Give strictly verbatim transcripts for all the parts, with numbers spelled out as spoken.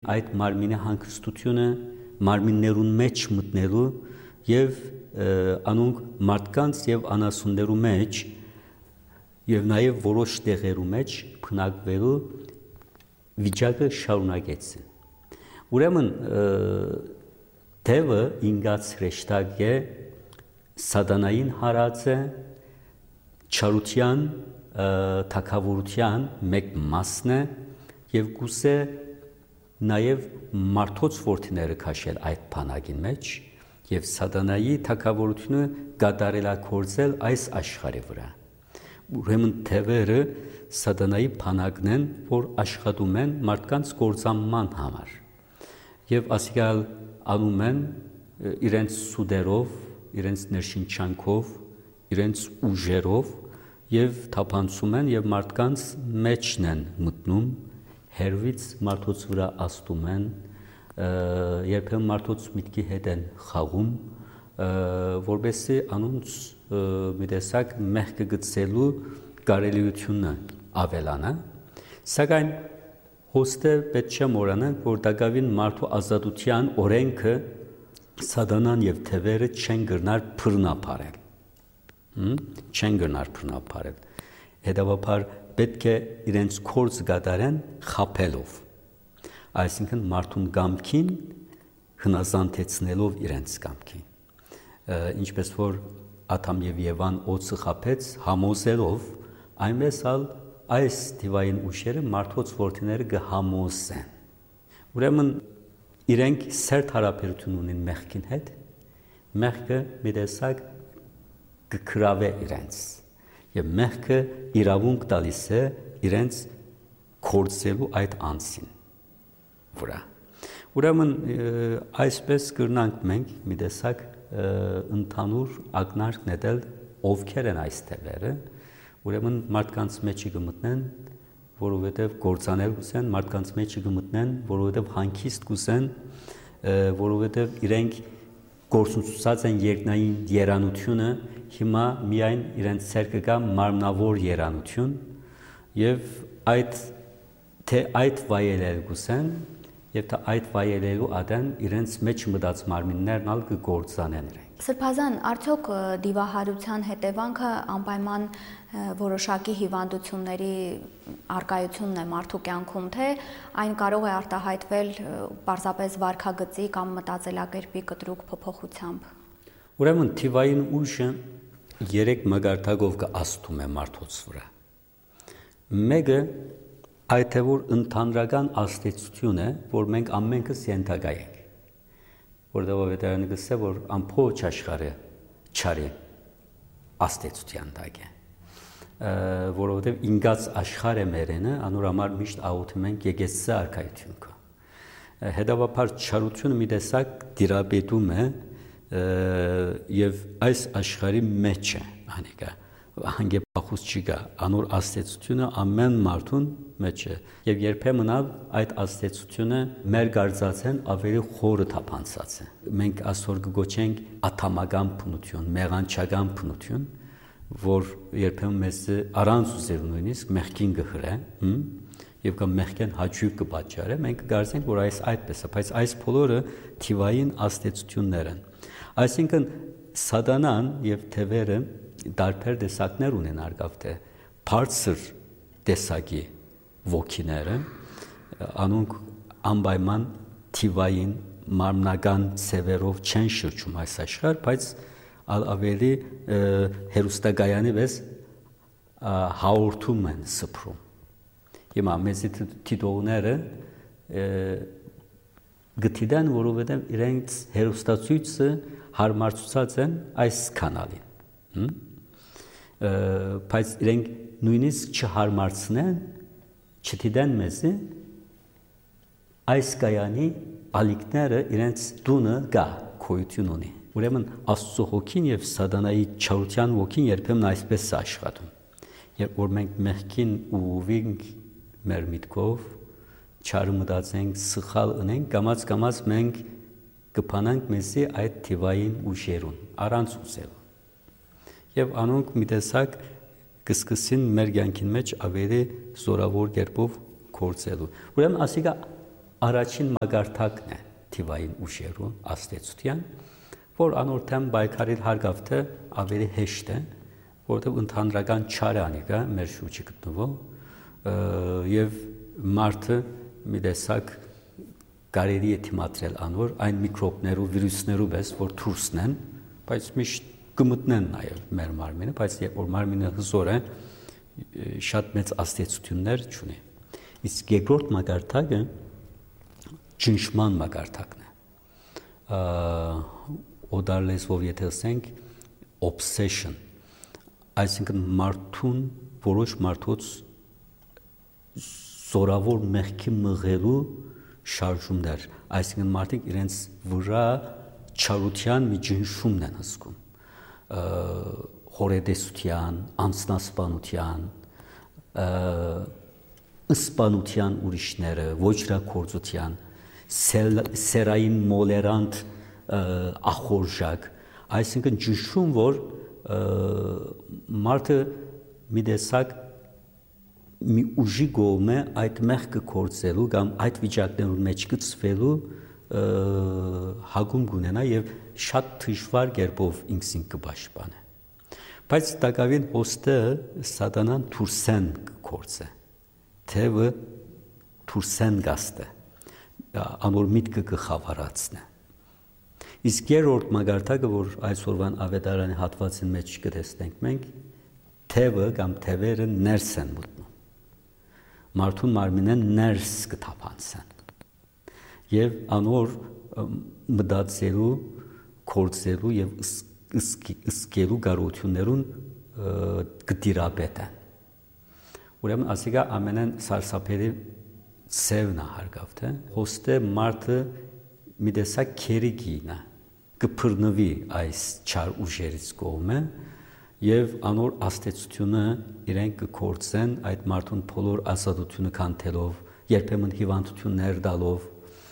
այդ մարմինի հանգստությունը մարմիններուն մեջ մտնելու եւ անոնք մարդկանց եւ անասուններու մեջ եւ նաեւ որոշ տեղերու մեջ փնակվելու վիճակը շարունակեցին։ Ուրեմն թևը ինգաց հրեշտակ է սատանային հարած է չարության թագավորության մեկ մասն է եւ գուցե նաեւ մարդոց որդիները քաշել այդ բանակին մեջ եւ սատանայի թագավորությունը գադարելակորձել այս աշխարհի վրա։ Ուրեմն թևերը սատանայի բանակն են, որ աշխատում են մարդկանց կործանման համար եւ ասիկալ անում են իրենց սուդերով, իրենց ներշնչանքով, իրենց ուժերով եւ թափանցում են եւ մարդկանց մեջն են մտնում, հերվից մարդոց վրա աստում են, երբեմն մարդոց միտքի հետ են խաղում, որբեսի անոնց մի տեսակ մեղքը գծելու կարելիությունը ավելանա, սակայն հոստը պետք չէ մոռանանք, որ դակավին մարդու ազատության օրենքը սատանան եւ թևերը չեն գրնար բռնապարել, չեն գրնար բռնապարել, հետևաբար պետք է իրենց կորձ գադարեն խաբելով, այսինքն մարդուն կամքին հնազանդեցնելով իրենց կամքին, ինչպես որ Ադամ եւ Եվան օծը խաբեց համոզելով, այնպես ալ այս դիվային ուժերը մարդոց որդիները կհամոզեն։ Ուրեմն իրենք սերտ հարաբերություն ունեն մեղքին հետ, մեղքը մի տեսակ կգրավե իրենց եւ մեղքը իրավունք տալիս է իրենց կորցելու այդ անձին վրա։ Ուրեմն այսպես կրնանք մենք մի տեսակ ընդհանուր ակնարկ նետել ովքեր են այս թևերը, ուրեմն մարդկանց մեջի կմտնեն, որովհետև կործանել կուզեն, մարդկանց մեջի կմտնեն, որովհետև հանգիստ կուզեն, որովհետև իրենք գործունեացած են երկնային երանությունը, հիմա միայն իրենց ցերկը կա մարմնավոր երանություն եւ այդ թե այդ վայելել կուզեն եւ թե այդ վայելելու ադեն իրենց մեջ մտած մարմիններն ալ կգործանեն իրենք։ Սրբազան, արդյոք դիվահարության հետևանքը անպայման որոշակի հիվանդությունների արկայությունն է մարդու կյանքում, թե այն կարող է արտահայտվել պարզապես վարքագծի կամ մտածելակերպի կտրուկ փոփոխությամբ։ Ուրեմն թիվային ուժը երեք մագարտակով կաստում է մարդոց վրա։ Մեկը այդ է որ ընդհանրական աստեցություն է, որ մենք ամենքս ենթակա ենք, որտեղ ավետարանը գսե, որ ամբողջ աշխարհը չարի աստեցության տակ է, որովհետև ինգած աշխարհը մերենը անոր համար միշտ աղոթում ենք եկեղեցի արքայություն կա։ Հետևաբար չարությունը մի տեսակ դիրապետում է եւ այս աշխարհի մեջ է անիկա հանգեպախուս չի գա, անոր աստեցությունը ամեն մարդուն մեջ է եւ երբեմն այդ աստեցությունը մեր գարձած են ավելի խորը թափանցած է։ Մենք այսօր կգոչենք աթամական բնություն, մեղանչական բնություն, որ երբեմն մեզ առանց ուզելու նույնիսկ մեղքին կհրե, եւ կամ մեղքեն հաճույք կպատճառե, մենք կգարձենք, որ այս այդպես է, բայց այս բոլորը թիվային աստեցություններ են։ Այսինքն սատանան եւ թևերը տարբեր տեսակներ ունեն արգավթե բարձր տեսակի ոգիները անոնք անպայման թիվային մարմնական ցևերով չեն շրջում այս աշխարհ, բայց ավելի հերոստակայանի վես հաղորդում են սփռում։ Հիմա մեծ թիթողները գտիդան, որովհետև իրենց հերոստացույցը հարմարցուցած են այս կանալին։ Բայց իրենք նույնիսկ չհարմարցնեն, չդիտեն մեզի, այս կայանի ալիքները իրենց դունը գա, քոյություն ունի։ Ուրեմն Աստծո հոգին եւ սատանայի չարության ոգին երբեմն այսպես է աշխատում։ Երբ որ մենք մեղքին ուղղվենք մեր միտքով, չարը մտածենք, սխալ ունենք, կամաց-կամաց մենք կփանանք մեզի այդ թիվային ուժերուն, առանց ուզելու։ Եվ անոնք մի տեսակ կսկսին մեր կյանքին մեջ ավելի զորավոր կերպով գործելու։ Ուրեմն ասիկա առաջին մագարտակն է թիվային ուժերու աստեցության, որ անորթեմ բայկարիլ հարգավ թե ավելի հեշտ է, որտեղ ընդհանրական չարը անիկա մեր շուրջը գտնվող եւ մարդը մի տեսակ կարելի է թիմադրել անոր այն միկրոբներու, վիրուսներու պես, որ դուրսն են, բայց միշտ կմտնեն նաեւ մեր մարմինը, բայց երբ որ մարմինը հզոր է, շատ մեծ աստեցություններ չունի։ Իսկ երկրորդ մագարտակը ճնշման մագարտակն է։ Օդար լեզվով եթե ասենք obsession, այսինքն մարդուն որոշ մարդոց զորավոր մեղքի մղելու շարժումներ, այսինքն մարդիկ իրենց վրա չարության մի ճնշումն են հսկում, հորետեսության, անձնասպանության, ըսպանության ուրիշները, ոչրագործության, սերային մոլերանտ ախորժակ, այսինքն ճնշում, որ մարդը մի տեսակ մի ուժի գոմ է այդ մեղքը կործելու կամ այդ վիճակներու մեջ գծվելու հագում կունենա եւ շատ դժվար կերպով ինքսին կպաշտպանե։ Բայց տակավին հոստը սատանան թուրսեն կործե, թևը թուրսեն գաստե, անոր միտքը կխավարացնե։ Իսկ երրորդ մագարտակը, որ այսօրվան ավետարանի հատվածին մեջ կտեսնենք մենք, թևը կամ թևերը ներս են մտնում։ Մարդուն մարմինեն ներս կթափանցեն։ Եվ անոր մտածելու, կործելու եւ ըսկելու կարողություններուն կդիրապետեն։ Ուրեմն ասիկա ամենեն սարսափելի ծևն է հարգավ, թե հոստե մարդը մի տեսակ քերի գինա կփռնվի այս չար ուժերից կողմը եւ անոր աստեցությունը իրենք կկործեն այդ մարդուն բոլոր ազատությունը քանթելով, երբեմն հիվանդություններ տալով,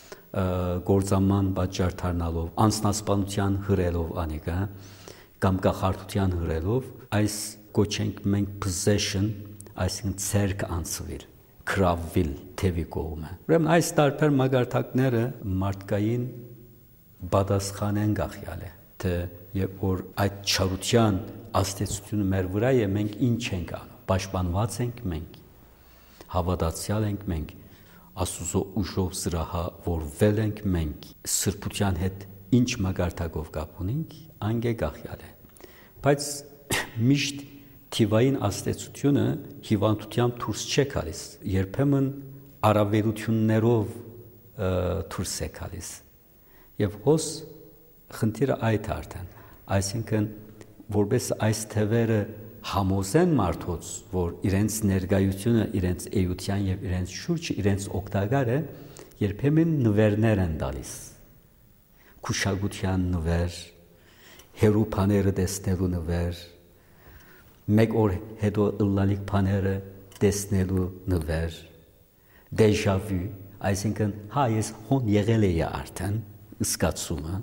գործաման պատճառ դառնալով, անձնասպանության հրելով անիկա կամ կախարդության հրելով, այս կոչենք մենք possession, այսինքն ցերկ անցվել, կրավվել թևի կողմը։ Ուրեմն այս տարբեր մագարտակները մարդկային բադասխանեն գախյալ է, թե երբ որ այդ չարության աստեցությունը մեր վրա է, մենք ինչ ենք անում, պաշտպանված ենք մենք, հավատացյալ ենք մենք, Աստուծո ուժով զրահավորվել ենք մենք, սրբության հետ ինչ մագարտակով կապ ունենք, անգե գախյալ է։ Բայց միշտ թիվային աստեցությունը հիվանդությամբ դուրս չէ գալիս, երբեմն առավելություններով դուրս է գալիս։ Եվ հոս խնդիրը այդ արդեն, այսինքն որպես այս թևերը համոզեն մարդոց, որ իրենց ներկայությունը, իրենց էության եւ իրենց շուրջը իրենց օգտակար է, երբեմն նվերներ են տալիս։ Քուշագության նվեր, հերու բաները տեսնելու նվեր, մեկ օր հետո ըլլալիք բաները տեսնելու նվեր, դեժավյու, այսինքն հա ես հոն եղել էի արդեն զգացումը,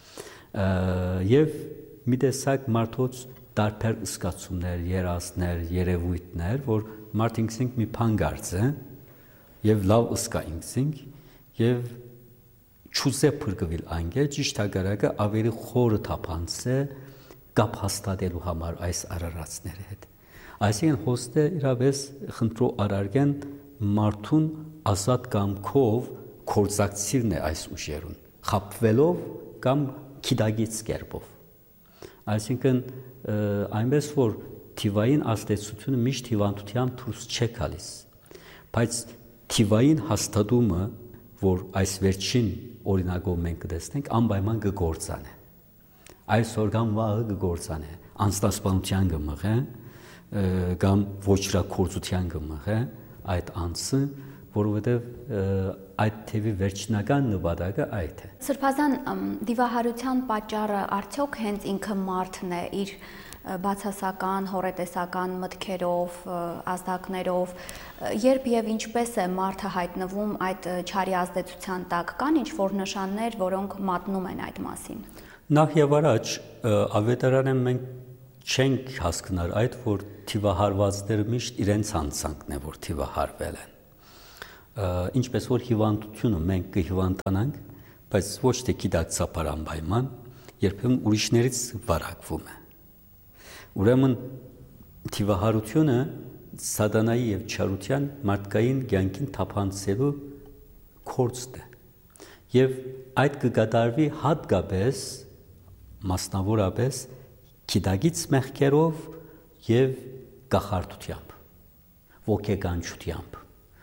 եւ մի տեսակ մարդոց տարբեր զգացումներ, երազներ, երևույթներ, որ մարդ ինքսինք մի բան գարցե եւ լավ ըսկա ինքսինք եւ չուզե փրկվել անգե ճիշտ հագարակը ավելի խորը թափանցե կապ հաստատելու համար այս արարածների հետ։ Այսինքն հոստը իրավես խնդրո արարգեն մարդուն ազատ կամքով կորցակցիրն է այս ուժերուն, խապվելով կամ քիդագից կերպով։ Այսինքն այնպես որ թիվային աստեցությունը միշտ հիվանդությամբ դուրս չէ գալիս, բայց թիվային հաստատումը, որ այս վերջին օրինակով մենք կտեսնենք, անպայման կգործանե։ Այսօր կամ վաղը կգործանե, անձնասպանության կմղե, կամ ոչրագործության կմղե այդ անձը, որովհետև այդ թևի վերջնական նպատակը այդ է։ Սրբազան դիվահարության պատճառը արդյոք հենց ինքը մարդն է իր բացասական, հորետեսական մտքերով, ազդակներով, երբ եւ ինչպես է մարդը հայտնվում այդ չարի ազդեցության տակ, կան ինչ-որ նշաններ, որոնք մատնում են այդ մասին։ Նախ եւ առաջ ավետարանը մենք չենք հասկնար այդ, որ թիվահարվածները միշտ իրենց հանցանքն է, որ թիվահարվել են։ Ինչպես որ հիվանդությունը մենք կհիվանդանանք, բայց ոչ թե գիտակցաբար անպայման, երբեմն ուրիշներից վարակվում է։ Ուրեմն թիվահարությունը սատանայի եւ չարության մարդկային կյանքին թափանցելու կորցն է։ Եվ այդ կգադարվի հատկապես մասնավորապես գիտակից մեղքերով եւ գախարտությամբ, ոգեգանչությամբ,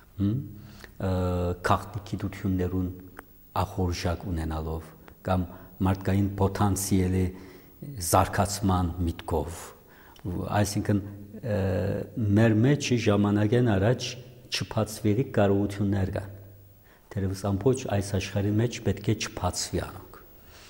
քաղաքագիտություններուն ախորժակ ունենալով կամ մարդկային պոտենցիալի զարգացման միտքով, այսինքն մեր մեջ ժամանակեն առաջ չփածվելի կարողություններ կան։ Թերևս ամբողջ այս աշխարհի մեջ պետք է չփածվի անոնք։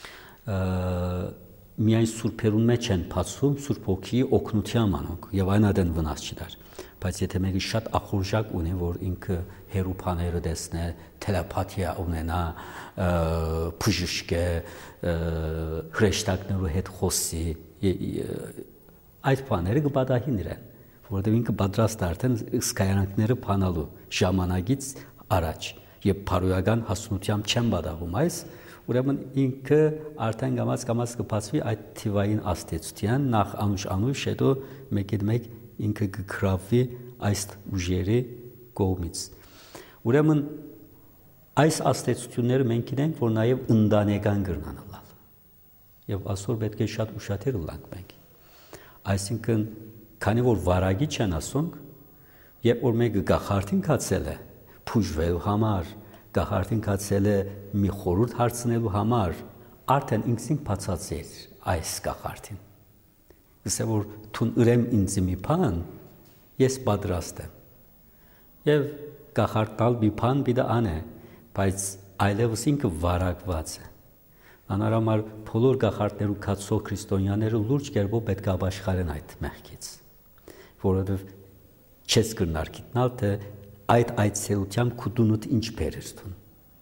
Միայն սուրբերուն մեջ են փածվում Սուրբ Հոգի օգնությամբ անոնք եւ այն ադեն վնաս չդար։ Բայց եթե մեկը շատ ախորժակ ունի, որ ինքը հերոփաները տեսնե, թելեպաթիա ունենա, բժշկե, հրեշտակներու հետ խոսի, այդ բաները կպատահին իրեն, որովհետեւ ինքը պատրաստ է արդեն սկայանքները փանալու ժամանակից առաջ եւ բարոյական հասունությամբ չեն պատահում այս, ուրեմն ինքը արդեն գամած կամած կփածվի այդ թիվային աստեցության, նախ անուշ անուշ, հետո մեկից մեկ ինքը կգրավվի այս ուժերի կողմից։ Ուրեմն այս աստեցությունները մենք գիտենք, որ նաև ընտանեկան կրնան լալ։ Եվ այսօր պետք է շատ ուշադիր լինենք մենք։ Այսինքն, քանի որ վարագի չեն ասոնք, երբ որ մեկը գախարտին կացել է, փուժվելու համար, գախարտին կացել է մի խորհուրդ հարցնելու համար, արդեն ինքսին բացած էր այս գախարտին։ Գսե որ թուն ուրեմ ինձ մի բան, ես պատրաստ եմ։ Եվ գախարտալ մի բան պիտի անե, բայց այլևս ինքը վարակված է։ Անարամար բոլոր գախարտներու կացող քրիստոնյաները լուրջ կերպով պետք է ապաշխարեն այդ մեղքից, որովհետև չես կրնար գիտնալ, թե այդ այցելությամբ քուդունուտ ինչ բերես թուն։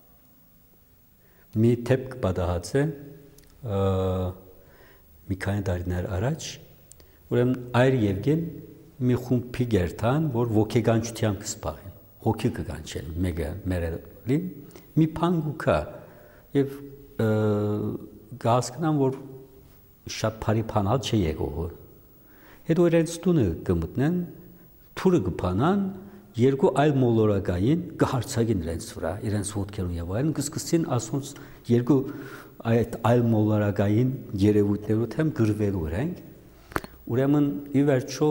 Մի դեպք պատահած է մի քանի տարիներ առաջ, ուրեմն այր Եվգեն մի խումբի գերտան, որ ոգեգանչությամբ կսպաղեն, հոգի կգանչեն, մեկը մերելին, մի բան գուքա եւ գասկնան, որ շատ բարի բանալ չէ եկող։ Հետո իրենց տունը կմտնեն, թուրը կփանան, երկու այլ մոլորակային կհարցակին իրենց վրա, իրենց ոտքերուն եւ այլն, կսկսին ասոնց երկու այդ այլ մոլորակային երևույթներով թեմ գրվելու ենք։ Ուրեմն ի վերջո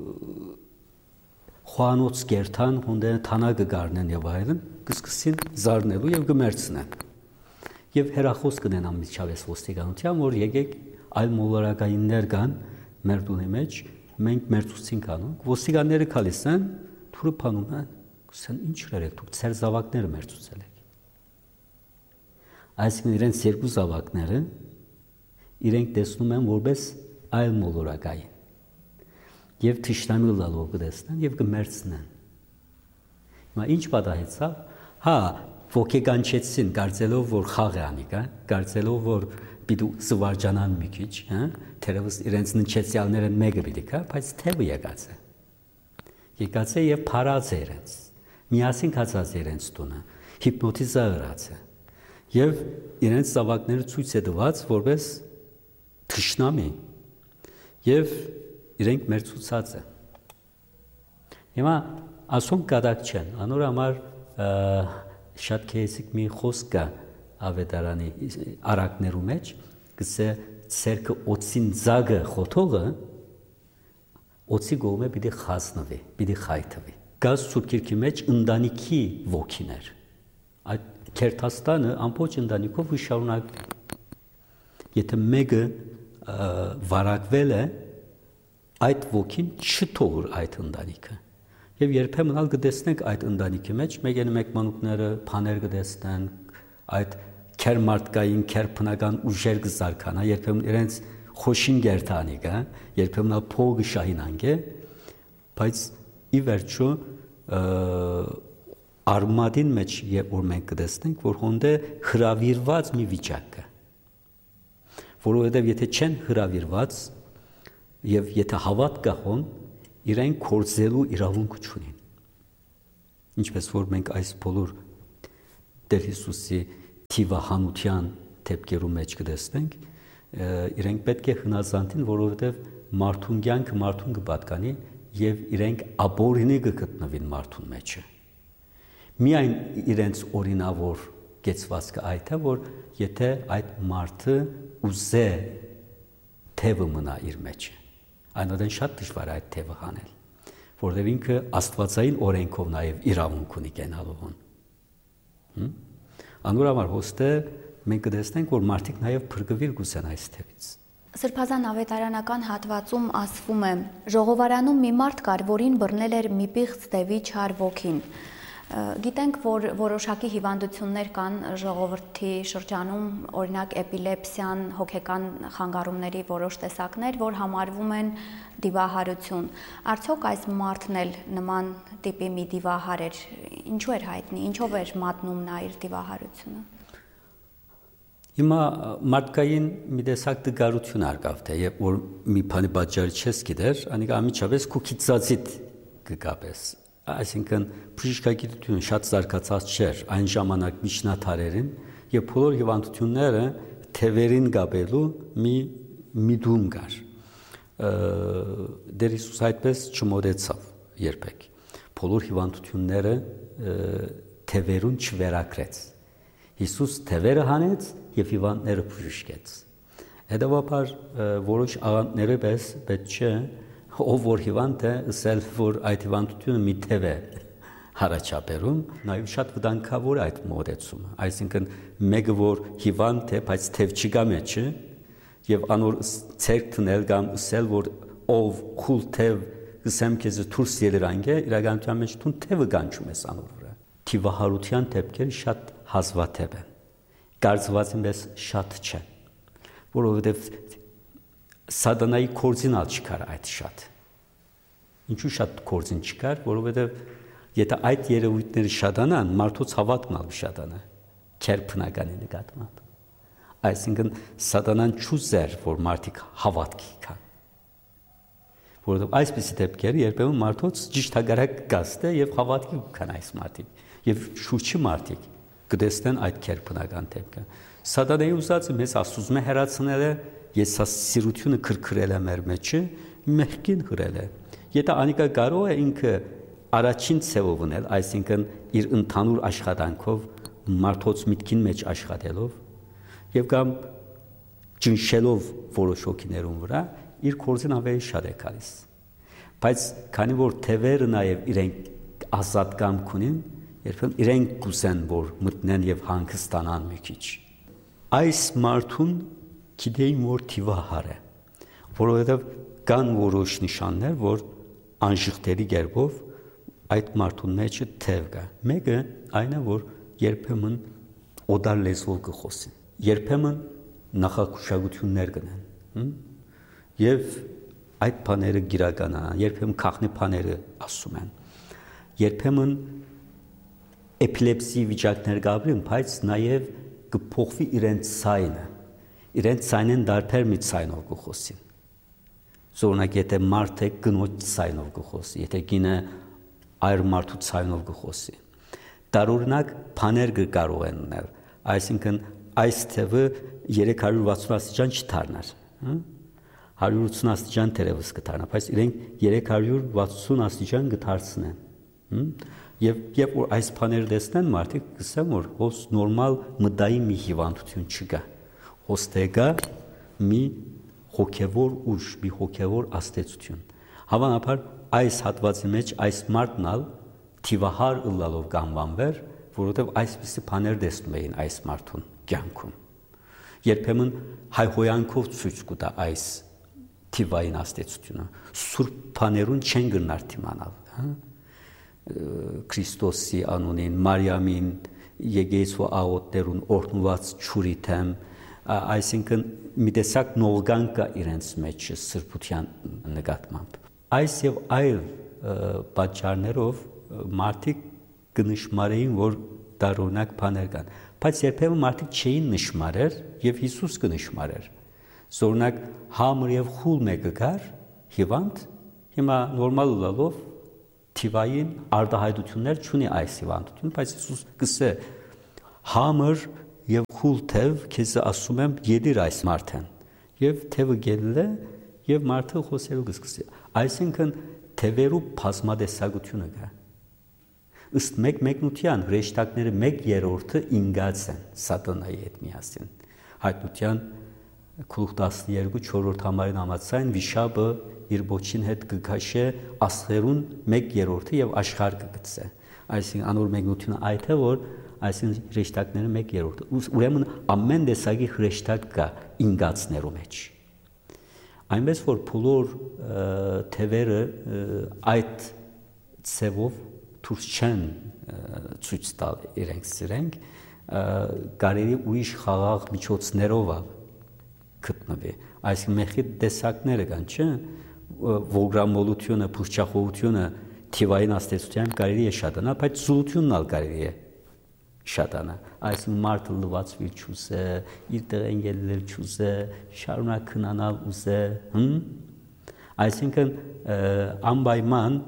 խոանոց գերտան հոնդեն թանակը գարնեն եւ այլն, կսկսին զարնելու եւ կմերցնեն։ Եվ հերախոս կնեն անմիջապես ոստիկանությամբ, որ եկեք այլ մոլորակայիններ կան մեր տունի մեջ, մենք մերցուցինք անոնք, ոստիկանները գալիս են, թուրը փանում են, ասեն ինչ երեք դուք ծեր զավակները մերցուցել եք։ Այսինքն իրենց երկու զավակները իրենք տեսնում են որպես այլ մոլորակային եւ թշնամի լալով կտեսնեն եւ կմերցնեն։ Հիմա ինչ պատահեցավ, հա, ոգեգանչեցին, կարծելով որ խաղ է անիկա, կարծելով որ պիտի զվարճանան մի քիչ, հա, թերևս իրենց նչեցյալները մեկը պիտի կա, բայց թեւը եկած է։ Եկած է եւ փարած է իրենց։ Միասին կացած է իրենց տունը, հիպնոտիզացած է։ Եվ իրենց զավակները ցույց է տված որպես թշնամի եւ իրենք մերցուցած է։ Հիմա ասում կադակ չեն, անոր համար շատ քեզիկ մի խոսք կա ավետարանի արակներու մեջ, գսե ցերկը օծին զագը խոթողը օծի գոմը պիտի խասնվի, պիտի խայթվի։ Գազ սուրբքի մեջ ընտանիքի ոգիներ։ Այդ քերթաստանը ամբողջ ընտանիքով շարունակ։ Եթե մեկը վարակվել է, այդ ոգին չթողր այդ ընտանիքը։ Եվ երբեմն ալ կտեսնենք այդ ընտանիքի մեջ մեկ մեկ մանուկները բաներ կտեսնեն, այդ քերմարտկային, քերբնական ուժեր կզարկանա, երբեմն իրենց խոշին գերտանի կա, երբեմն ալ փողը շահինանք է, բայց ի վերջո արմադին մեջ երբ որ մենք կտեսնենք, որ հոնդե հրավիրված մի վիճակ կա, որովհետև եթե չեն հրավիրված եւ եթե հավատ կա հոն, իրեն կորձելու իրավունք չունին։ ինչպես որ մենք այս բոլոր Տեր Հիսուսի թիվահանության դեպքերու մեջ կտեսնենք, իրենք պետք է հնազանդին, որովհետև մարդուն կյանքը մարդուն կպատկանի եւ իրենք ապօրինի կգտնվին մարդուն մեջը։ Միայն իրենց օրինավոր կեցվածքը այդ է, որ եթե այդ մարդը ուզե թևը մնա իր մեջ, այնուհետև շատ դժվար է այդ թևը հանել, որովհետև ինքը աստվածային օրենքով նաև իրավունք ունի կենալուն։ Անոր համար հոստը մենք կտեսնենք, որ մարդիկ նաև փրկվիր գուսեն այս թևից։ Սրբազան ավետարանական հատվածում ասվում է. ժողովարանում մի մարդ կար, որին բռնել էր մի պիղծ դևի չար ոգին։ Գիտենք, որ որոշակի հիվանդություններ կան ժողովրդի շրջանում, օրինակ էպիլեպսիան, հոգեկան խանգարումների որոշ տեսակներ, որ համարվում են դիվահարություն։ Արդյոք այս մարդն էլ նման տիպի մի դիվահար էր, ինչու էր հայտնի, ինչով էր մատնում նա իր դիվահարությունը։ Հիմա մարդկային մի տեսակ դգարություն արկավ, թե երբ որ մի բանի պատճառը չես գիտեր, անիկա ամիջապես քու քիծածիտ կգապես։ Այսինքն բժշկագիտությունը շատ զարգացած չէր այն ժամանակ միջնադարերին, եւ բոլոր հիվանդությունները թևերին գաբելու մի միտում կար։ Դեր Հիսուս այդպես չմոդեցավ երբեք։ Բոլոր հիվանդությունները թևերուն չվերակրեց։ Հիսուս թևերը հանեց եւ հիվանդները բժշկեց։ Հետևաբար որոշ աղանդները պես պետք չէ ով որ հիվանդ է, ասել որ այդ հիվանդությունը մի թև է հարաճապերում, նաև շատ վտանգավոր այդ մոտեցումը։ Այսինքն մեկը որ հիվանդ է, բայց թև չկա մեջը, եւ անոր ցերկ տնել կամ ասել որ ով քուլ թև գսեմ քեզ դուրս ելրանք է, իրականության մեջ դու թևը կանչում ես անոր վրա։ Թիվահարության դեպքերը շատ հազվադեպ են։ Կարծված եմ ես շատ չէ, որովհետեւ Սատանայի կորձինալ չկար այդ շատ։ Ինչու շատ կորձին չկար, որովհետև եթե այդ երևույթները շատանան, մարդուց հավատքն ալ շատանա, քերփնականի նկատմամբ։ Այսինքն Սատանան չուզեր, որ մարդիկ հավատքի կան։ Որովհետև այսպիսի դեպքերը երբեմն մարդուց ճիշտ հակառակ կգաստե եւ հավատքի կան այս մարդիկ, եւ շուրջի մարդիկ կտեսնեն այդ քերփնական դեպքը։ Սատանայի ուզածը մեզ ասում է հեռացնել է ես սիրությունը քրքրել է մեր մեջը, մեղքին հրել է։ Եթե անիկա կարող է ինքը առաջին ցևով ունել, այսինքն իր ընդհանուր աշխատանքով մարդոց միտքին մեջ աշխատելով եւ կամ ճնշելով որոշ հոգիներուն վրա, իր կորձին ավելի շատ է գալիս։ Բայց քանի որ թևերը նաեւ իրենք ազատ կամք ունին, երբեմն իրենք կուսեն, որ մտնեն եւ հանգստանան մի քիչ։ Այս մարդուն գիտեին որ թիվահար է, որովհետև կան որոշ նշաններ, որ անժխտելի կերպով այդ մարդուն մեջը թև կա։ Մեկը այն է, որ երբեմն օդար լեզվով կխոսին, երբեմն նախակուշագություններ կնեն, եւ այդ բաները գիրականանան, երբեմն քաղնի բաները ասում են, երբեմն էպիլեպսի վիճակներ կապրին, բայց նաեւ կփոխվի իրենց ցայնը։ Իրենց ցայնեն դարբեր մի ցայնով կխոսին։ Զորնակ եթե մարդ է գնոջ ցայնով կխոսի, եթե կինը այր մարդու ցայնով կխոսի։ Տարօրինակ բաներ կարող են ունել, այսինքն այս թևը երեք հարյուր վաթսուն աստիճան չդառնար, հարյուր ութսուն աստիճան թերևս կդառնա, բայց իրենք երեք հարյուր վաթսուն աստիճան կդարձնեն։ Եվ երբ որ այս բաները տեսնեն, մարդիկ կսեն որ հոս նորմալ մտային մի հիվանդություն չկա։ Ոստեգա մի հոգևոր ուժ, մի հոգևոր աստեցություն։ Հավանաբար այս հատվածի մեջ այս մարդն ալ թիվահար ըլլալով կանվանվեր, որովհետև այսպիսի բաներ տեսնում էին այս մարդուն կյանքում։ Երբեմն հայհոյանքով ցույց կտա այս թիվային աստեցությունը։ Սուրբ բաներուն չեն գնար թիմանալ, հա։ Քրիստոսի անունին, Մարիամին, Եգեյցու աղոտներուն օրհնված ճուրիթեմ, այսինքն մի տեսակ նողգան կա իրենց մեջ սրբության նկատմամբ։ Այս եւ այլ պատճառներով մարդիկ կնշմարեին, որ տարօրինակ բաներ կան, բայց երբեմն մարդիկ չէին նշմարեր եւ Հիսուս կնշմարեր։ Զորնակ համր եւ խուլ մեկը կար, հիվանդ, հիմա նորմալ լալով թիվային արտահայտություններ չունի այս հիվանդությունը, բայց Հիսուս գսե համր եւ խուլ թև քեզ ասում եմ յեդիր այս մարդեն եւ թևը գելել է եւ մարդը խոսելու գսկսի այսինքն թևերու բազմադեսագությունը կա ըստ մեկ մեկնության հրեշտակները մեկ երրորդը ինգած են սատանայի հետ միասին հայտնության Քուլուխ տասներկու չորրորդ համարին համաձայն վիշապը իր ոչին հետ կգաշե աստղերուն մեկ երրորդը եւ աշխարհ կգցե այսինքն անոր մեկնությունը այդ է որ այսինքն հրեշտակները մեկ երրորդը ուրեմն ամեն տեսակի հրեշտակ կա ինգածներու մեջ այնպես որ բոլոր թևերը այդ ցևով դուրս չեն ցույց տալ իրենք սիրենք կարելի ուրիշ խաղաղ միջոցներով գտնվի այսինքն մեխի տեսակները կան չէ վոգրամոլությունը փուշչախոհությունը թիվային աստեցությամբ կարելի է շատանալ բայց զուլությունն ալ կարելի է շատանալ այսինքն մարդը լվացվի չուզե իր տեղեն ելնել չուզե շարունակ քնանալ ուզե հմ այսինքն անպայման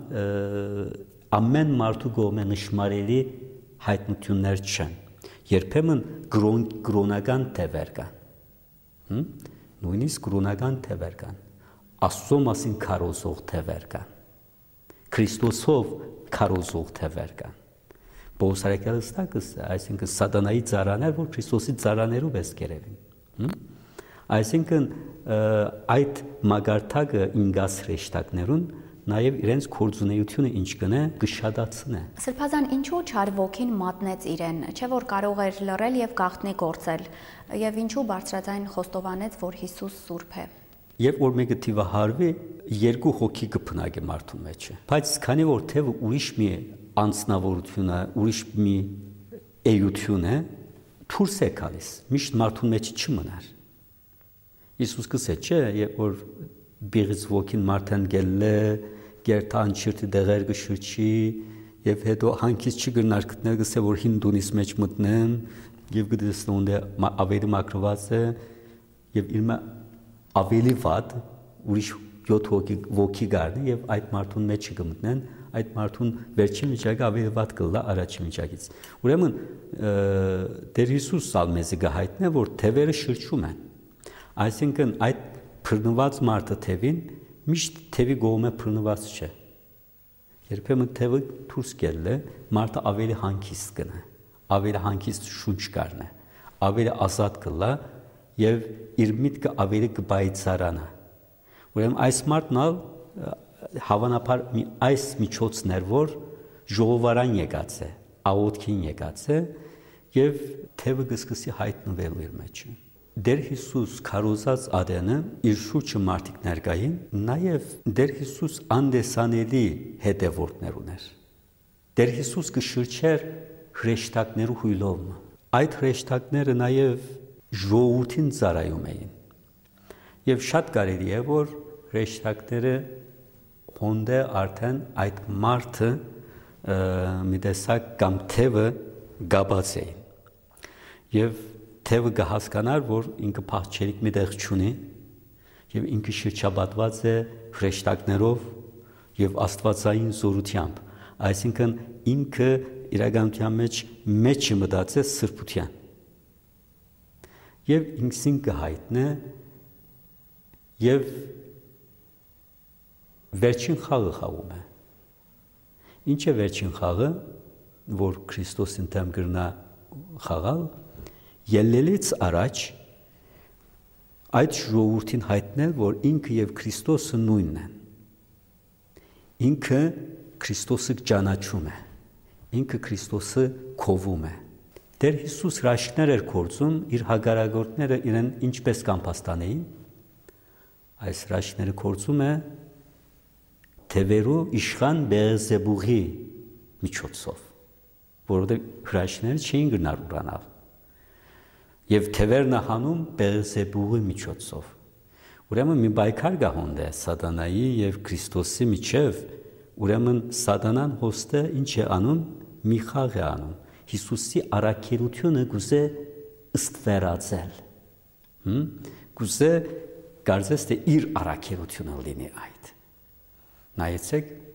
ամեն մարդու կողմէ նշмарելի հայտնություններ չեն երբեմն կրոնական թևեր կան հմ նույնիսկ կրոնական թևեր կան Աստծո մասին քարոզող թևեր կան Քրիստոսով քարոզող թևեր կան Պողոսարեկալը ստակս այսինքն սատանայի ծառաներ որ Քրիստոսի ծառաներով էս կերևին հմ այսինքն այդ մագարտակը ինգաս հրեշտակներուն նաև իրենց կորձունեությունը ինչ կնե կշատացնե Սրբազան ինչու չար ոգին մատնեց իրեն չէ որ կարող էր լռել եւ գաղտնի գործել եւ ինչու բարձրաձայն խոստովանեց որ Հիսուս սուրբ է Երբ որ մեկը թիվահարվի երկու հոգի կփնակի մարդու մեջը բայց քանի որ թևը ուրիշ մի անձնավորություն է ուրիշ մի էություն է դուրս է գալիս միշտ մարդու մեջ չմնար Հիսուս կսե չէ երբ որ բիղից ոգին մարդան գելլե գերտան չիրտի դեղեր գշրջի եւ հետո հանքից չգնար գտնել գսե որ հին դունիս մեջ մտնեմ եւ գտեսնոն데 ավելի մակրված է եւ իր ավելի վատ ուրիշ յոթ հոգի ոգի գարնի եւ այդ մարդուն մեջ կմտնեն այդ մարդուն վերջին միջակայքը ավելի վատ կլա առաջին միջակից ուրեմն Տեր Հիսուս սալմեզի գահայտնե որ թևերը շրջում են այսինքն այդ փռնված մարդը թևին միշտ թևի գողմը փռնված չէ երբեմն թևը դուրս գելը մարդը ավելի հանգիստ կնա ավելի հանգիստ շունչ կառնա ավելի ազատ կլա եւ իր միտքը ավելի կբայցարանա ուրեմն այս մարդն ալ հավանաբար մի այս միջոցներ որ ժողովարան եկած է աղոթքին եկած է եւ թևը գսկսի հայտնվելու իր մեջ Դեր Հիսուս քարոզած ադենը իր շուրջը մարդիկ ներկային նաեւ Դեր Հիսուս անդեսանելի հետևորդներ ուներ Դեր Հիսուս կշրջեր հրեշտակներու հույլով այդ հրեշտակները նաեւ ժողովրդին ծառայում էին եւ շատ կարելի է որ հրեշտակները հոնդե արդեն այդ մարդը մի տեսակ կամ թևը գաբած էին եւ թևը կհասկանար որ ինքը փախչելիք մի տեղ չունի եւ ինքը շրջապատված է հրեշտակներով եւ աստվածային զորությամբ այսինքն ինքը իրականության մեջ մեջը մտածե սրբության եւ ինքսին կհայտնե եւ վերջին խաղը խաղում է ինչ է վերջին խաղը որ Քրիստոսին դեմ գրնա խաղալ Ելլելից առաջ այդ ժողովրդին հայտնել, որ ինքը եւ Քրիստոսը նույնն են։ Ինքը Քրիստոսը ճանաչում է։ Ինքը Քրիստոսը քովում է։ Տեր Հիսուս հրաշքներ էր կործում իր հագարագործները իրեն ինչպես կամփաստանեին։ Այս հրաշքները կործում է թևերու իշխան Բեզեբուղի միջոցով, որովհետեւ հրաշքները չէին գնար ուրանալ։ Եվ թևերն հանում Բեզեբուղի միջոցով։ Ուրեմն մի բայկար գա հոնդե սատանայի եւ Քրիստոսի միջև, ուրեմն սատանան հոստը ինչ է անում, մի խաղ է անում։ Հիսուսի առաքելությունը գուզե ըստվերացել։ Հմ գուզե կարծես թե իր առաքելությունը լինի այդ։ Նայեցեք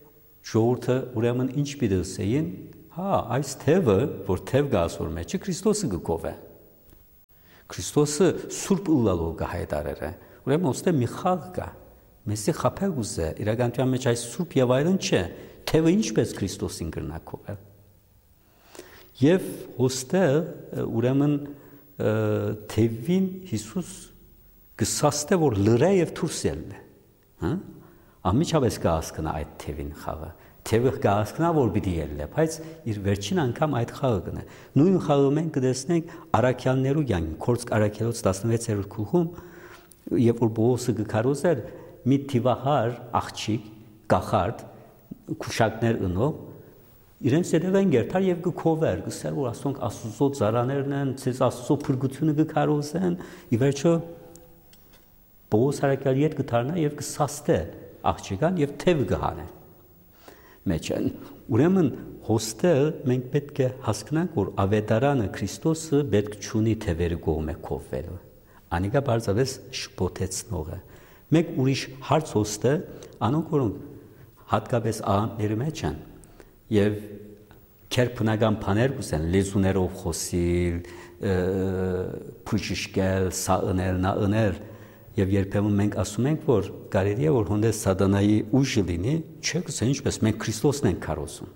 Ժողովուրդը ուրեմն ինչ պիտի ասեին, հա, այս թևը, որ թև գա ասոր մեջը Քրիստոսը գկով է։ Քրիստոսը սուրբ ըլլալով գահայտարեր է։ Ուրեմն ոստե մի խաղ կա։ Մեսի խափել ուզե, իրականության մեջ այս սուրբ եւ այլն չէ, թևը ինչպես Քրիստոսին գրնակով է։ Եվ ոստել ուրեմն թևին Հիսուս գսաստե որ լրե եւ թուրսել է, հա։ Ամիջապես կհասկնա այդ թևին խաղը։ Թևը կհասկնա որ պիտի ելնե, բայց իր վերջին անգամ այդ խաղը կնե։ Նույն խաղը մենք կտեսնենք Արաքյաններու կյանքի Քորձ Արաքելոց տասնվեցերորդ գլխում, երբ որ Պողոսը գկարոզեր մի թիվահար աղջիկ, կախարդ, քուշակներ ընող, իրենց երևեն գերտար եւ գքովեր, գսեր որ ասոնք Աստծո ծառաներն են, ցեզ Աստծո փրկությունը գկարոզեն, ի վերջո Պողոս Արաքյալի հետ գտարնա եւ կսաստե աղջիկան եւ թև գհանե։ Մեջն ուրեմն հոստել մենք պետք է հասկանանք որ ավետարանը Քրիստոսը պետք չունի թևերը կողմը կովվելու։ Անիկա բարձավես շփոթեցնող է։ Մեկ ուրիշ հարց հոստը անոնք որոնք հատկապես աղանդների մեջ են եւ քերբնական բաներ կուսեն լեզուներով խոսիլ, փուշիշկել, սաընել, նաընել եւ երբեմն մենք ասում ենք որ կարելի է որ հոնդես սատանայի ուժը լինի, չէ՞ գսե ինչպես մենք Քրիստոսն ենք քարոզում։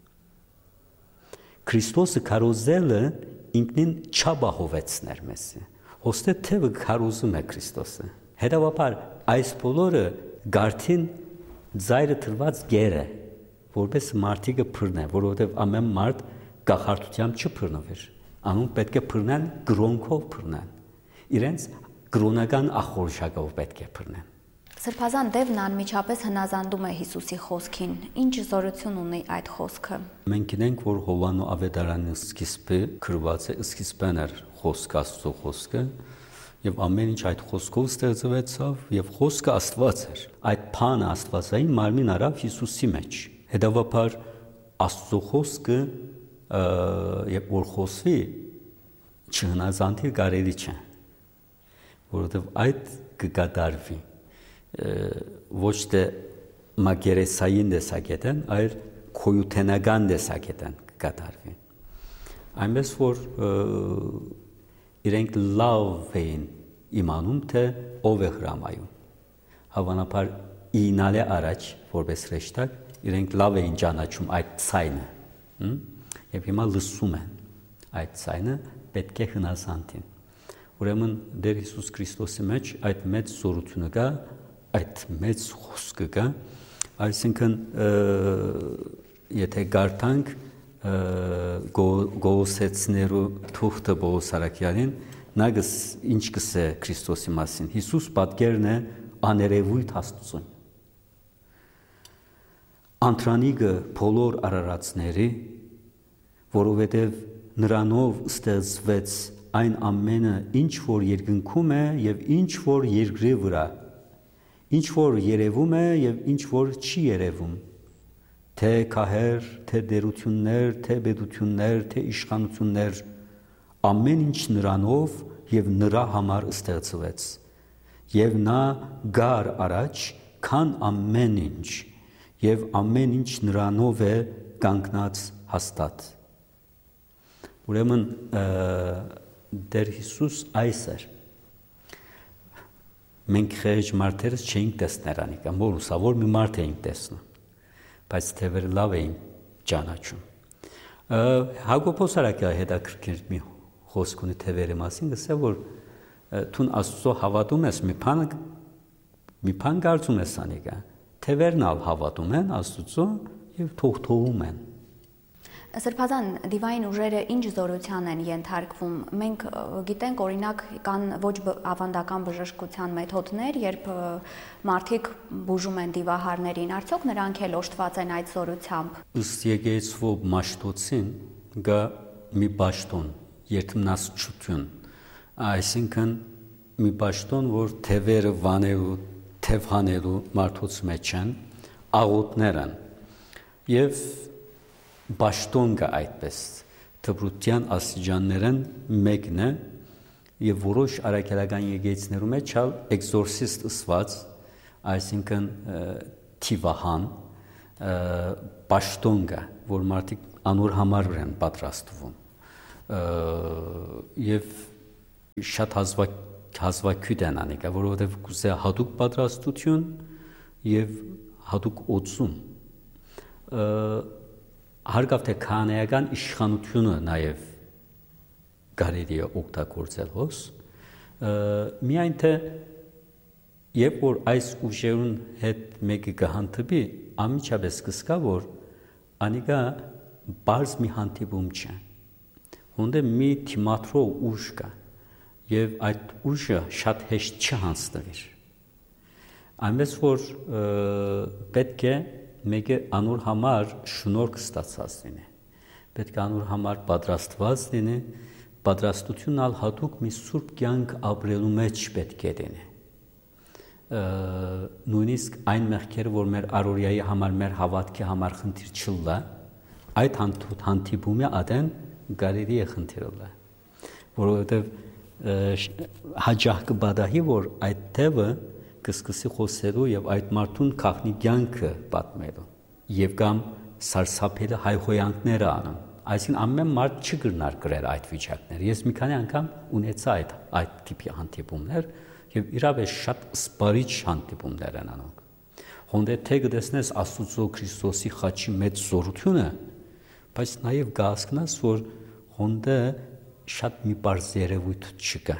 Քրիստոսը քարոզելը ինքնին չաբահովեցներ մեզ։ Ոստե թևը քարոզում է Քրիստոսը։ Հետևաբար այս բոլորը գարթին ծայրը թրված գեր է, որպես մարդիկը փռնե, որովհետև ամեն մարդ գախարտությամբ չփռնվեր։ Անոնք պետք է փռնեն գրոնքով փռնեն։ Իրենց գրոնական ախորժակով պետք է փռնեն։ Սրբազան Դևն անմիջապես հնազանդում է Հիսուսի խոսքին։ Ինչ զորություն ունի այդ խոսքը։ Մենք գիտենք, որ Հովանու ավետարանի սկիզբը գրված է, սկիզբն էր խոսք Աստծո խոսքը, եւ ամեն ինչ այդ խոսքով ստեղծվեցավ, եւ խոսքը Աստված էր։ Այդ բանը Աստվածային մարմին արավ Հիսուսի մեջ։ Հետևաբար Աստծո խոսքը, երբ որ խոսվի, չհնազանդի կարելի չէ, որովհետև այդ կկատարվի ոչ թե մագերեսային դեսակետեն, այլ քոյութենական դեսակետեն կկատարվի։ Այնպես որ իրենք լավ էին իմանում, թե ով է հրամայում։ Հավանաբար ինալ է առաջ, որպես հրեշտակ, իրենք լավ էին ճանաչում այդ ցայնը, եւ հիմա լսում են այդ ցայնը, պետք է հնազանդին։ Ուրեմն Տեր Հիսուս Քրիստոսի մեջ այդ մեծ զորությունը կա, այդ մեծ խոսքը կա, այսինքն եթե գարտանք գոսեցներու թուղթը Պողոս Արաքյալին, նա ինչ կսե Քրիստոսի մասին։ Հիսուս պատկերն է աներևույթ Աստծուն։ Անտրանիգը բոլոր արարածների, որովհետև նրանով ստեղծվեց այն ամենը, ինչ որ երկնքում է եւ ինչ որ երկրի վրա, ինչ որ երևում է եւ ինչ որ չի երևում, թե քահեր, թե դերություններ, թե պետություններ, թե իշխանություններ, ամեն ինչ նրանով եւ նրա համար ստեղծվեց։ Եվ նա գար առաջ, քան ամեն ինչ, եւ ամեն ինչ նրանով է կանգնած հաստատ։ Ուրեմն Տեր Հիսուս այս էր։ Մենք խեղճ մարդերս չէինք տեսներ անիկա, որ ուսավոր մի մարդ էինք տեսնում, բայց թևերը լավ էին ճանաչում։ Հակոբոս Արաքյալը հետաքրքիր մի խոսք ունի թևերի մասին, ասել որ թուն Աստծո հավատում ես մի բան մի բան կարծում ես անիկա, թևերն ալ հավատում են Աստծո եւ թողթողում են։ Սրբազան դիվային ուժերը ինչ զորության են ենթարկվում։ Մենք գիտենք օրինակ կան ոչ ավանդական բժշկության մեթոդներ, երբ մարդիկ բուժում են դիվահարներին, արդյոք նրանք էլ օժտված են այդ զորությամբ։ Ըստ եկեղեցու մաշտոցին գա մի պաշտոն, երթմնասչություն, այսինքն մի պաշտոն, որ թևերը վանելու, թև հանելու մարդուց մեջ են, աղոթներ են եւ Բաշտոն կա այդպես, թբրության աստիճաններն մեկն է եւ որոշ արաքելական եկեղեցիներում է չալ էքզորսիստ ըսված, այսինքն թիվահան, պաշտոն կա, որ մարդիկ անոր համար են պատրաստվում եւ շատ հազվակ հազվագյուտ են անիկա, որովհետեւ կուզե հատուկ պատրաստություն եւ հատուկ օծում հարգավ թե քահանայական իշխանությունը նաեւ կարելի է օգտագործել հոս միայն թե երբ որ այս ուժերուն հետ մեկը կհանդիպի անմիջապես կսկա որ անիկա բարձ մի հանդիպում չէ հոնդե մի թիմատրո ուժ կա եւ այդ ուժը շատ հեշտ չհանձնվի այնպես որ պետք է մեկը անոր համար շնորհք ստացած լինի պետք է անոր համար պատրաստված լինի պատրաստությունն ալ հատուկ մի սուրբ կյանք ապրելու մեջ պետք է լինի նույնիսկ այն մեղքերը որ մեր առօրյայի համար մեր հավատքի համար խնդիր չլա այդ հանդիպումի ադեն կարելի է խնդիրը որովհետև հաջող կբադահի որ այդ թևը կսկսի խոսելու եւ այդ մարդուն քաղնի կյանքը պատմելու եւ կամ սարսափելի հայհոյանքները անում այսինքն ամեն մարդ չգրնար գրել այդ վիճակները ես մի քանի անգամ ունեցա այդ այդ տիպի հանդիպումներ եւ իրավես շատ սպարիչ հանդիպումներ են անում հոնդե թե գտեսնես Աստուծո Քրիստոսի խաչի մեծ զորությունը բայց նաեւ գասկնաս որ հոնդե շատ մի բարձ երևույթ չկա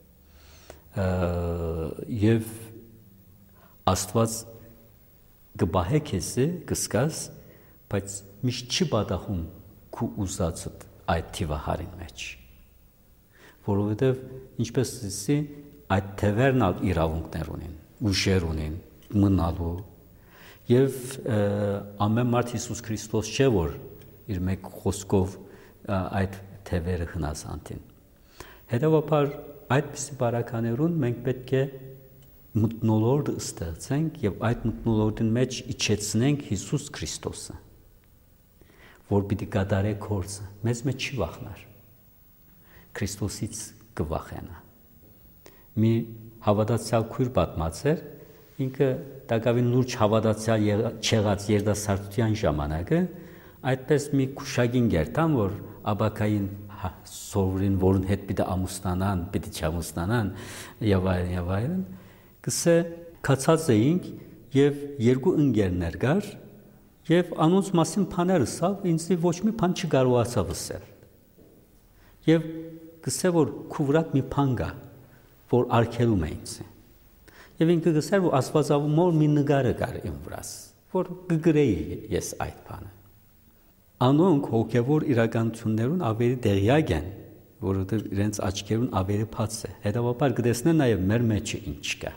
եւ Աստված գբահե քեզի կսկաս բայց միշտ չի բադախում քու ուզածդ այդ թիվահարին մեջ որովհետև ինչպես ասի այդ թևերն ալ իրավունքներ ունեն ուժեր ունեն մնալու եւ ամեն մարդ Հիսուս Քրիստոս չէ որ իր մեկ խոսքով այդ թևերը հնասանտին հետեւաբար այդպիսի բարականերուն մենք պետք է մտնոլորտ ստեղծենք եւ այդ մտնոլորտին մեջ իջեցնենք Հիսուս Քրիստոսը որ պիտի կատարե գործը մեզ մեջ չի վախնար Քրիստոսից կվախենա մի հավատացյալ քույր պատմած էր ինքը տակավին լուրջ հավատացյալ չեղած երիտասարդության ժամանակը այդպես մի քուշագին գերտան որ աբակային սովորին որն հետ պիտի ամուսնանան պիտի չամուսնանան եւ այլն եւ այլն կսե կացած էինք եւ երկու ընկերներ կար եւ անոնց մասին բաները սավ ինձ ոչ մի բան չկարողացա վսել եւ կսե որ քուվրակ մի բան կա որ արկելում է ինձ եւ ինքը կսեր որ աստվածավումոր մի նկարը կար իմ վրաս որ կգրեի ես այդ բանը անոնք հոգեվոր իրականություններուն ավելի դեղյակ են որովհետեւ իրենց աչքերուն ավելի բաց է հետեւաբար կտեսնեն նաեւ մեր մեջը ինչ կա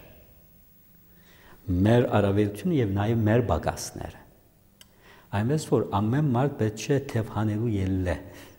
մեր արավելությունը եւ նաեւ մեր բագասները այնպես որ ամեն մարդ պետք է թևանելու ելլե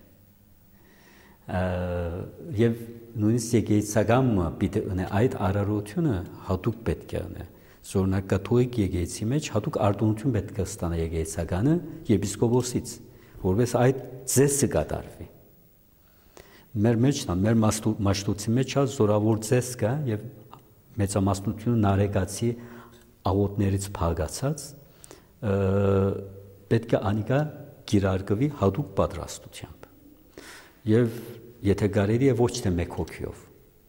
եւ նույնիսկ եկեղեցագամը պիտի ունե այդ արարությունը հատուկ պետք է ունե զորնակ կաթոլիկ եկեղեցի մեջ հատուկ արտոնություն պետք է ստանա եկեղեցագանը եպիսկոպոսից որպես այդ ծեսը կատարվի մեր մեջն մեր մաշտոցի մեջ հա զորավոր ծես կա եւ մեծամասնությունը նարեկացի աղոտներից փագացած պետք է անիկա գիրարգվի հատուկ պատրաստությամբ եւ եթե կարելի է ոչ թե մեկ հոգիով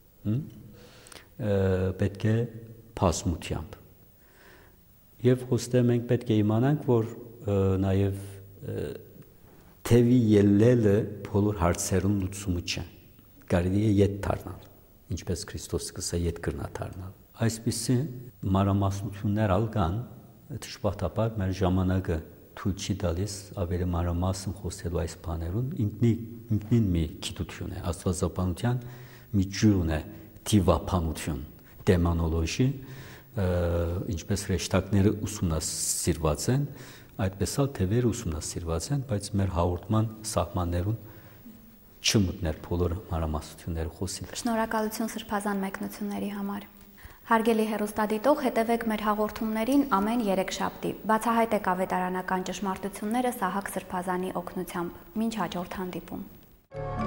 պետք է փասմությամբ եւ հոստե մենք պետք է իմանանք որ նաեւ թևի ելլելը բոլոր հարցերուն լուծումը չէ կարելի է ետ դառնալ ինչպես Քրիստոս սկսա ետ կրնա դառնալ այսպիսի մանրամասնություններ ալ կան դժբախտաբար մեր ժամանակը թույլ չի տալիս ավելի մանրամասն խոսելու այս բաներուն ինքնին մի գիտություն է աստվածաբանության մի ջուրն է թիվապանություն դեմանոլոգի ինչպես հեշտակները ուսումնասիրված են այդպես էլ թևերը ուսումնասիրված են բայց մեր հաղորդման սահմաններուն չմտներ բոլոր մանրամասնությունները խոսիլ Շնորհակալություն սրբազան մեկնությունների համար Հարգելի հեռուստադիտող, հետևեք մեր հաղորդումներին ամեն երեքշաբթի։ Բացահայտեք ավետարանական ճշմարտությունները Սահակ Սրբազանի օգնությամբ։ Մինչ հաջորդ հանդիպում։